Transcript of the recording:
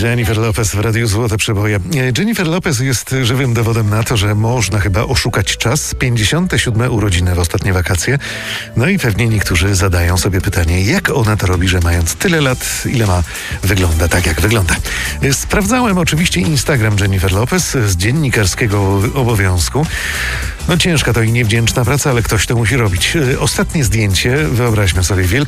Jennifer Lopez w Radiu Złote Przeboje. Jennifer Lopez jest żywym dowodem na to, że można chyba oszukać czas. 57. urodziny w ostatnie wakacje. No i pewnie niektórzy zadają sobie pytanie, jak ona to robi, że mając tyle lat, ile ma, wygląda tak, jak wygląda. Sprawdzałem oczywiście Instagram Jennifer Lopez z dziennikarskiego obowiązku. No ciężka to i niewdzięczna praca, ale ktoś to musi robić. Ostatnie zdjęcie, wyobraźmy sobie, wielka